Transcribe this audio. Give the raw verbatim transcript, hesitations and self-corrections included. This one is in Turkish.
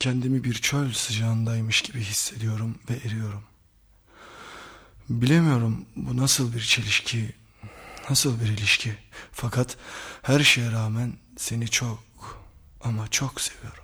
Kendimi bir çöl sıcağındaymış gibi hissediyorum ve eriyorum. Bilemiyorum bu nasıl bir çelişki, nasıl bir ilişki. Fakat her şeye rağmen seni çok ama çok seviyorum.